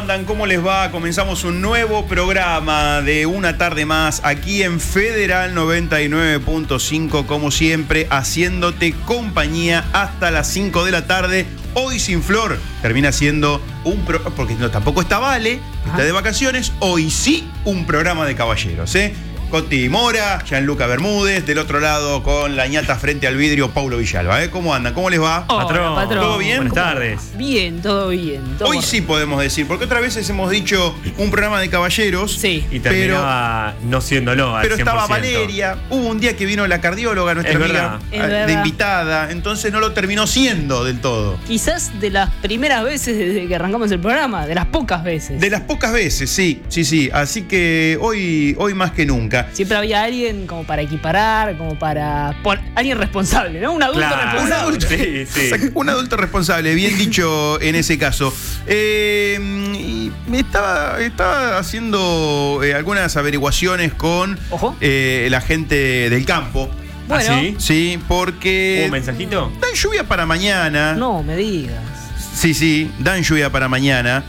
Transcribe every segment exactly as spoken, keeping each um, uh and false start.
andan? ¿Cómo les va? Comenzamos un nuevo programa de una tarde más aquí en Federal noventa y nueve punto cinco, como siempre, haciéndote compañía hasta las cinco de la tarde. Hoy sin Flor termina siendo un pro... porque no, tampoco está Vale, está de vacaciones. Hoy sí un programa de caballeros, ¿eh? Coti Mora, Gianluca Bermúdez, del otro lado con la ñata frente al vidrio, Paulo Villalba. ¿eh? ¿Cómo andan? ¿Cómo les va? Hola, patrón. patrón. ¿Todo bien? Buenas tardes. Bien, todo bien. Todo Hoy sí podemos decir, porque otras veces hemos dicho un programa de caballeros. Sí. Y terminaba pero, no siéndolo al Pero cien por ciento. estaba Valeria, hubo un día que vino la cardióloga, nuestra es amiga, verdad. de invitada, entonces no lo terminó siendo del todo. Quizás de las primeras veces desde que arrancamos el programa, de las pocas veces. De las pocas veces, sí, sí, sí. Así que hoy, hoy más que nunca. Siempre había alguien como para equiparar, como para... Por, alguien responsable, ¿no? Un adulto claro. responsable. Un adulto, sí, sí. un adulto responsable, bien dicho en ese caso. Eh, y me estaba, estaba haciendo eh, algunas averiguaciones con eh, la gente del campo. Bueno. ¿Ah, sí? Sí, porque... ¿Hubo un mensajito? Dan lluvia para mañana. No, me digas. Sí, sí, dan lluvia para mañana.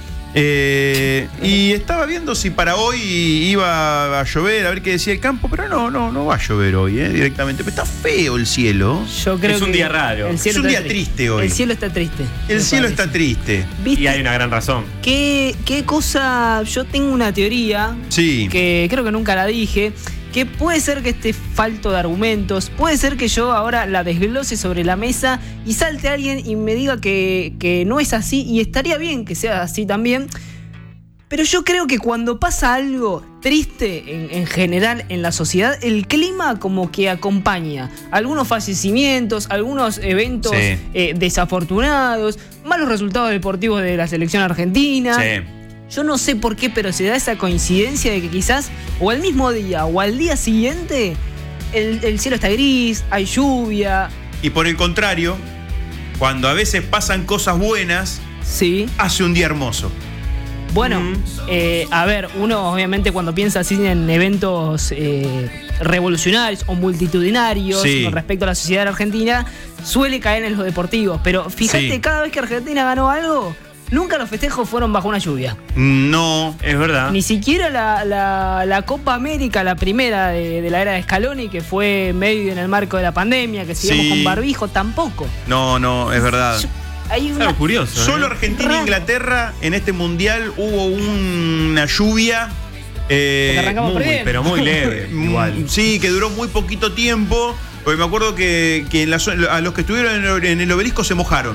Eh, y estaba viendo si para hoy iba a llover, a ver qué decía el campo, pero no, no, no va a llover hoy, eh, directamente. Pero está feo el cielo. Yo creo es un que día raro. El cielo es un día tri- triste hoy. El cielo está triste. El cielo parece. está triste. ¿Viste? Y hay una gran razón. ¿Qué, qué cosa? Yo tengo una teoría Sí. que creo que nunca la dije. Que puede ser que esté falto de argumentos, puede ser que yo ahora la desglose sobre la mesa y salte alguien y me diga que, que no es así, y estaría bien que sea así también, pero yo creo que cuando pasa algo triste en, en general en la sociedad, el clima como que acompaña algunos fallecimientos, algunos eventos Sí. eh, desafortunados, malos resultados deportivos de la selección argentina. Sí. Yo no sé por qué, pero se da esa coincidencia de que quizás o al mismo día o al día siguiente el, el cielo está gris, hay lluvia. Y por el contrario, cuando a veces pasan cosas buenas, Sí. hace un día hermoso. Bueno, Mm. eh, a ver, uno obviamente cuando piensa así en eventos eh, revolucionarios o multitudinarios Sí. con respecto a la sociedad argentina, suele caer en los deportivos. Pero fíjate, Sí. cada vez que Argentina ganó algo, nunca los festejos fueron bajo una lluvia. No. Es verdad. Ni siquiera la, la, la Copa América, la primera de, de la era de Scaloni, que fue medio en el marco de la pandemia, que seguimos Sí. con barbijo, tampoco. No, no, es verdad. Yo- hay Es una... algo curioso. Solo ¿eh? Argentina e Raro. Inglaterra en este mundial hubo una lluvia. eh, Porque arrancamos Muy, perdiendo. pero muy leve. Mm, igual. Sí, que duró muy poquito tiempo. Porque me acuerdo que, que en la zona- a los que estuvieron en el, en el obelisco se mojaron.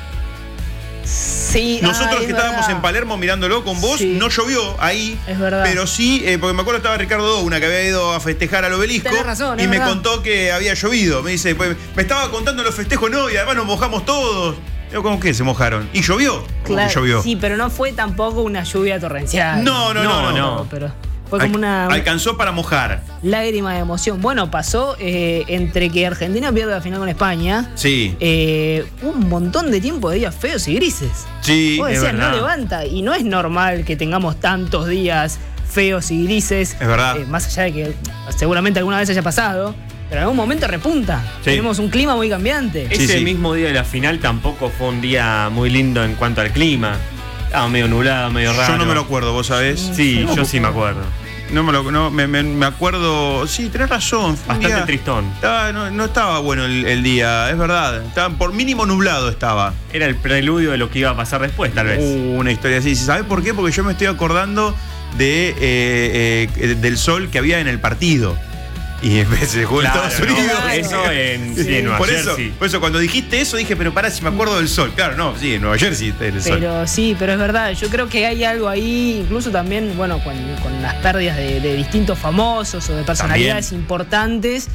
Sí, Nosotros ah, que es estábamos verdad. en Palermo mirándolo con vos, Sí. no llovió ahí. Es verdad. Pero sí, eh, porque me acuerdo estaba Ricardo Douna, que había ido a festejar al obelisco. Tenés razón, y es me verdad. contó que había llovido. Me dice, pues, me estaba contando los festejos, no, y además nos mojamos todos. Yo, ¿cómo que se mojaron? ¿Y llovió? ¿Cómo Claro, que llovió? sí, pero no fue tampoco una lluvia torrencial. No, no, no, No, no. no. Pero fue como una Alcanzó para mojar. lágrima de emoción. Bueno, pasó eh, entre que Argentina pierde la final con España. Sí, Eh, un montón de tiempo de días feos y grises. sí. Vos es decías, no verdad. levanta. Y no es normal que tengamos tantos días feos y grises. Es verdad. Eh, más allá de que seguramente alguna vez haya pasado. Pero en algún momento repunta. Sí. Tenemos un clima muy cambiante. Sí, Ese sí. mismo día de la final tampoco fue un día muy lindo en cuanto al clima. Estaba medio nublado, medio raro. Yo no me lo acuerdo, ¿vos sabés? Sí, No. yo sí me acuerdo. No me lo no, me, me- me acuerdo. Sí, tenés razón. fue un Bastante día- tristón. Estaba- no, no estaba bueno el, el día, es verdad. Estaba por mínimo nublado estaba. Era el preludio de lo que iba a pasar después, tal vez. Uh, una historia así. ¿Sabés por qué? Porque yo me estoy acordando de eh, eh, del sol que había en el partido. Y se jugó en Claro, Estados ¿no? Unidos. Eso en, sí, en Nueva por eso, Jersey. por eso, cuando dijiste eso, dije, pero pará, si me acuerdo del sol. Claro, no, sí, en Nueva Jersey está el sol. Pero sí, pero es verdad, yo creo que hay algo ahí, incluso también, bueno, con, con las pérdidas de, de distintos famosos o de personalidades importantes,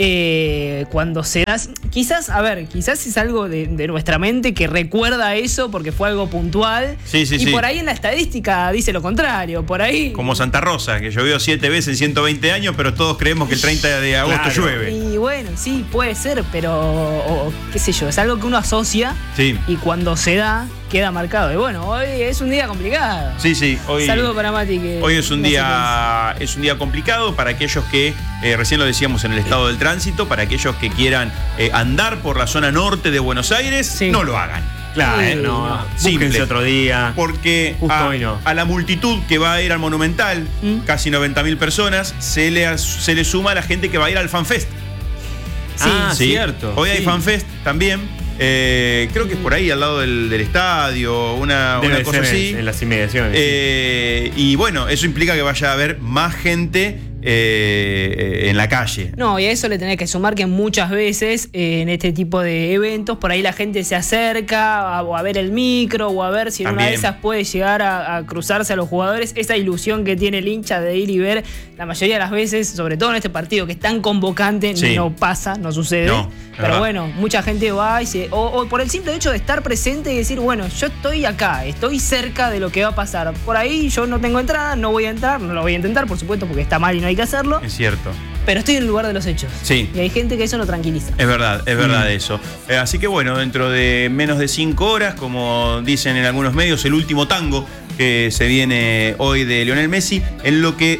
eh, cuando se da, quizás, a ver, quizás es algo de, de nuestra mente que recuerda eso porque fue algo puntual. Sí, sí, y sí. por ahí en la estadística dice lo contrario, por ahí... Como Santa Rosa, que llovió siete veces en ciento veinte años, pero todos creemos que el treinta de agosto Claro. llueve. Y bueno, sí, puede ser, pero, o, qué sé yo, es algo que uno asocia Sí, y cuando se da, queda marcado. Y bueno, hoy es un día complicado. sí, sí. Hoy, Saludo para Mati. Que hoy es un no sé día es un día complicado para aquellos que, eh, recién lo decíamos en el estado del tránsito, para aquellos que quieran eh, andar por la zona norte de Buenos Aires, Sí. no lo hagan. Claro, Sí, no, no. Simple. búsquense otro día. Porque Justo a, hoy no. a la multitud que va a ir al Monumental, ¿Mm? casi noventa mil personas, se le, se le suma la gente que va a ir al FanFest. Sí, ah, ¿Sí? cierto. Hoy hay sí. FanFest también. Eh, creo que es por ahí al lado del, del estadio, una, Debe una cosa ser así. En, en las inmediaciones. Eh, y bueno, eso implica que vaya a haber más gente eh, en la calle. No, y a eso le tenés que sumar que muchas veces eh, en este tipo de eventos, por ahí la gente se acerca a, o a ver el micro o a ver si en una de También. esas puede llegar a, a cruzarse a los jugadores. Esa ilusión que tiene el hincha de ir y ver, la mayoría de las veces, sobre todo en este partido que es tan convocante, Sí. no pasa, no sucede. No, es Pero verdad. bueno, mucha gente va y se. O, o por el simple hecho de estar presente y decir, bueno, yo estoy acá, estoy cerca de lo que va a pasar. Por ahí yo no tengo entrada, no voy a entrar, no lo voy a intentar, por supuesto, porque está mal y no hay que hacerlo. Es cierto. Pero estoy en el lugar de los hechos. Sí. Y hay gente que eso lo tranquiliza. Es verdad, es verdad Mm. eso. Eh, así que bueno, dentro de menos de cinco horas, como dicen en algunos medios, el último tango que se viene hoy de Lionel Messi, en lo que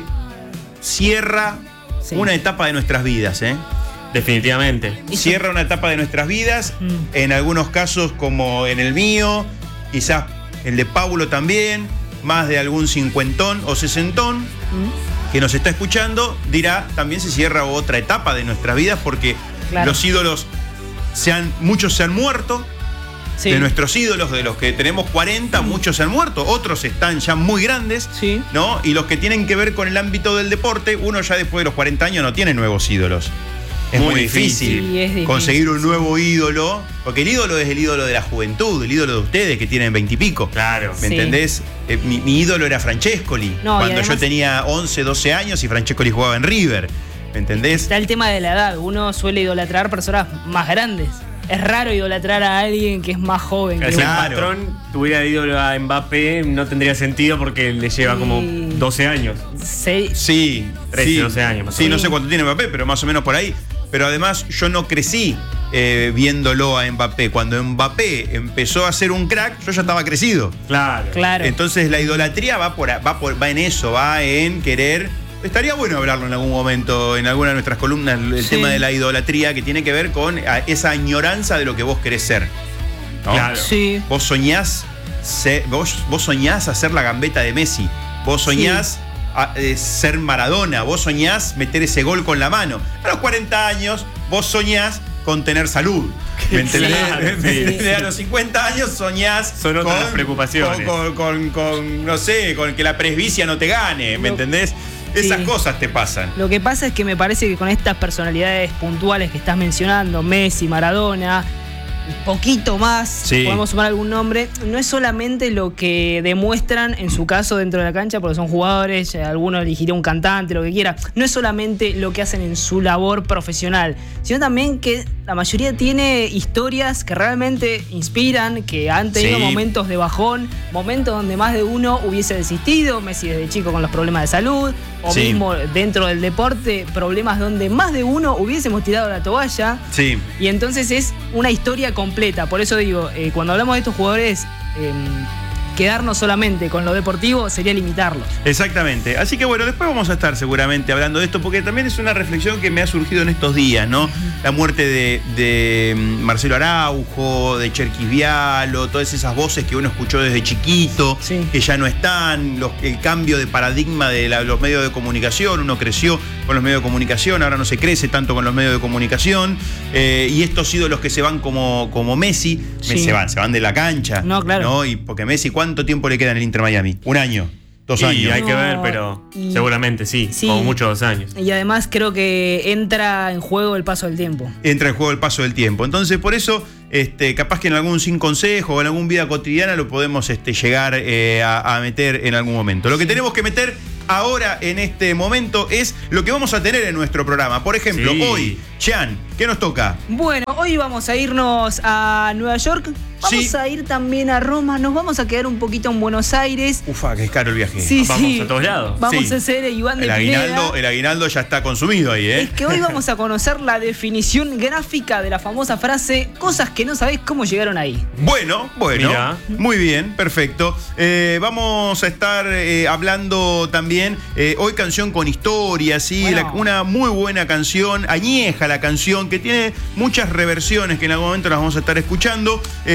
cierra Sí. una etapa de nuestras vidas, ¿eh? Definitivamente. Eso- Cierra una etapa de nuestras vidas, Mm. en algunos casos como en el mío, quizás el de Paulo también, más de algún cincuentón o sesentón ¿Mm? que nos está escuchando, dirá, también se cierra otra etapa de nuestras vidas porque Claro. los ídolos, se han, muchos se han muerto, Sí. de nuestros ídolos, de los que tenemos cuarenta, muchos se han muerto, otros están ya muy grandes, Sí. ¿no? Y los que tienen que ver con el ámbito del deporte, uno ya después de los cuarenta años no tiene nuevos ídolos. Es muy, Muy difícil, difícil. Sí, es difícil, conseguir un sí. nuevo ídolo, porque el ídolo es el ídolo de la juventud, el ídolo de ustedes que tienen veintipico. Claro. ¿Me Sí. entendés? Eh, mi, mi ídolo era Francescoli, No, y cuando yo además- tenía once, doce años y Francescoli jugaba en River. ¿Me entendés? Está el tema de la edad. Uno suele idolatrar personas más grandes. Es raro idolatrar a alguien que es más joven que Si uno. el Claro. patrón tuviera ídolo a Mbappé, no tendría sentido porque le lleva Sí. como doce años. Se- Sí, trece, sí. doce años más o Sí, no menos. sé cuánto tiene Mbappé, pero más o menos por ahí. Pero además yo no crecí eh, viéndolo a Mbappé. Cuando Mbappé empezó a ser un crack, yo ya estaba crecido. Claro. Claro. Entonces la idolatría va por, va por va en eso, va en querer. Estaría bueno hablarlo en algún momento, en alguna de nuestras columnas, el Sí. tema de la idolatría, que tiene que ver con a, esa añoranza de lo que vos querés ser. ¿no? Claro. Sí. Vos soñás, se- vos, vos soñás hacer la gambeta de Messi. Vos soñás a- eh, ser Maradona. Vos soñás meter ese gol con la mano. A los cuarenta años, vos soñás con tener salud. ¿Me entendés? Claro, ¿Me sí. entendés? A los cincuenta años soñás Son otras las preocupaciones. Con, con- con- con, no sé, con que la presbicia no te gane. ¿Me No. entendés? Esas Sí. cosas te pasan. Lo que pasa es que me parece que con estas personalidades puntuales que estás mencionando, Messi, Maradona, un poquito más, Sí. podemos sumar algún nombre, no es solamente lo que demuestran en su caso dentro de la cancha, porque son jugadores, eh, alguno elegiría un cantante, lo que quiera, no es solamente lo que hacen en su labor profesional, sino también que la mayoría tiene historias que realmente inspiran, que han tenido Sí. momentos de bajón, momentos donde más de uno hubiese desistido, Messi desde chico con los problemas de salud, o Sí. mismo dentro del deporte, problemas donde más de uno hubiésemos tirado la toalla. Sí. Y entonces es una historia completa. Por eso digo, eh, cuando hablamos de estos jugadores, eh, quedarnos solamente con lo deportivo sería limitarlos. Exactamente. Así que bueno, después vamos a estar seguramente hablando de esto, porque también es una reflexión que me ha surgido en estos días, ¿no? La muerte de, de Marcelo Araujo, de Cherkis Vialo, todas esas voces que uno escuchó desde chiquito, Sí. que ya no están, los, el cambio de paradigma de la- los medios de comunicación, uno creció con los medios de comunicación, ahora no se crece tanto con los medios de comunicación, eh, y estos ídolos que se van como, como Messi, Sí. se van, se van de la cancha. No, claro. ¿no? Y porque Messi, ¿cuánto tiempo le queda en el Inter Miami? ¿Un año? ¿Dos Y años? hay que No, ver, pero y- seguramente sí, sí. como muchos dos años. Y además creo que entra en juego el paso del tiempo. Entra en juego el paso del tiempo. Entonces, por eso, este, capaz que en algún sin consejo o en algún vida cotidiana lo podemos este, llegar eh, a, a meter en algún momento. Lo que tenemos que meter ahora en este momento es lo que vamos a tener en nuestro programa. Por ejemplo, Sí. hoy, Jean, ¿qué nos toca? Bueno, hoy vamos a irnos a Nueva York. Vamos Sí. a ir también a Roma. Nos vamos a quedar un poquito en Buenos Aires. Ufa, que es caro el viaje. Sí, Vamos sí. a todos lados. Vamos Sí. a hacer Iván de El Pineda. aguinaldo, el aguinaldo ya está consumido ahí, ¿eh? Es que hoy vamos a conocer la definición gráfica de la famosa frase cosas que no sabés cómo llegaron ahí. Bueno, bueno. Mirá. Muy bien, perfecto. Eh, vamos a estar eh, hablando también, eh, hoy canción con historia, ¿sí? Bueno. La- una muy buena canción, añeja la canción, que tiene muchas reversiones que en algún momento las vamos a estar escuchando. Eh,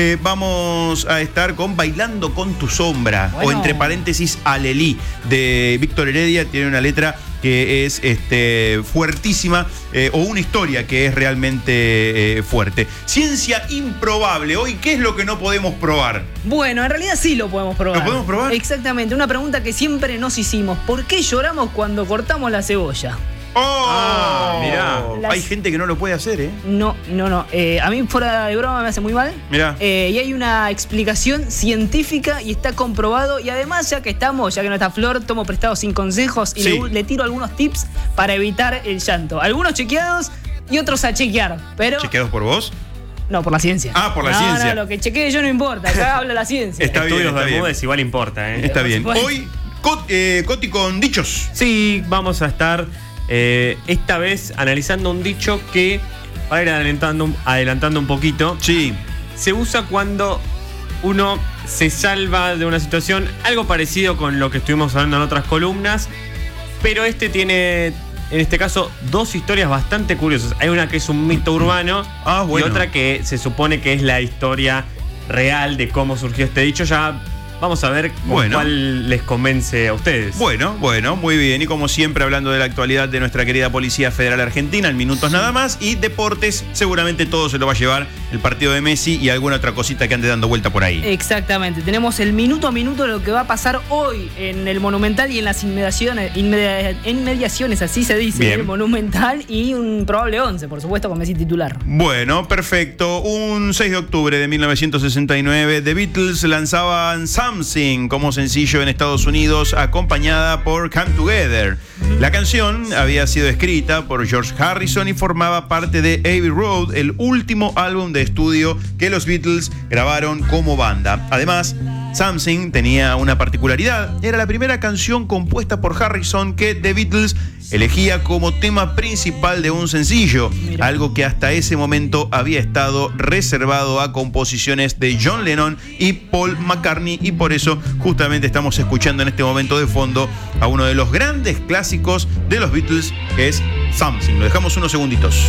eh, vamos a estar con Bailando con tu sombra, Bueno. o entre paréntesis, Alelí, de Víctor Heredia. Tiene una letra que es este, fuertísima, eh, o una historia que es realmente eh, fuerte. Ciencia improbable. Hoy, ¿qué es lo que no podemos probar? Bueno, en realidad sí lo podemos probar. ¿Lo podemos probar? Exactamente, una pregunta que siempre nos hicimos. ¿Por qué lloramos cuando cortamos la cebolla? ¡Oh! Ah, mirá. Las- Hay gente que no lo puede hacer, ¿eh? No, no, no. Eh, a mí fuera de broma me hace muy mal. Mirá. Eh, y hay una explicación científica y está comprobado. Y además, ya que estamos, ya que no está Flor, tomo prestado sin consejos y Sí. le, le tiro algunos tips para evitar el llanto. Algunos chequeados y otros a chequear. Pero ¿Chequeados por vos? no, por la ciencia. Ah, por la No, ciencia. No, lo que chequee yo no importa. Acá habla la ciencia. Está bien, Estudios está bien. Bermúdez igual importa, ¿eh? Está bien. supuesto. Hoy, Cot- eh, Coti con dichos. Sí, vamos a estar eh, esta vez analizando un dicho que, para ir adelantando, adelantando un poquito, Sí. se usa cuando uno se salva de una situación, algo parecido con lo que estuvimos hablando en otras columnas, pero este tiene, en este caso, dos historias bastante curiosas. Hay una que es un mito urbano Ah, bueno. y otra que se supone que es la historia real de cómo surgió este dicho. Ya vamos a ver con Bueno. cuál les convence a ustedes. Bueno, bueno, muy bien. Y como siempre, hablando de la actualidad de nuestra querida Policía Federal Argentina, en minutos nada más. Y deportes, seguramente todo se lo va a llevar el partido de Messi y alguna otra cosita que ande dando vuelta por ahí. Exactamente, tenemos el minuto a minuto de lo que va a pasar hoy en el Monumental y en las inmediaciones, inmedia- inmediaciones, así se dice, Bien. el Monumental, y un probable once, por supuesto, con Messi titular. Bueno, perfecto. Un seis de octubre de mil novecientos sesenta y nueve, The Beatles lanzaban Something como sencillo en Estados Unidos, acompañada por Come Together. La canción había sido escrita por George Harrison y formaba parte de Abbey Road, el último álbum de estudio que los Beatles grabaron como banda. Además, Something tenía una particularidad. Era la primera canción compuesta por Harrison que The Beatles elegía como tema principal de un sencillo, Mira. algo que hasta ese momento había estado reservado a composiciones de John Lennon y Paul McCartney, y por eso justamente estamos escuchando en este momento de fondo a uno de los grandes clásicos de los Beatles, que es Something. Lo dejamos unos segunditos.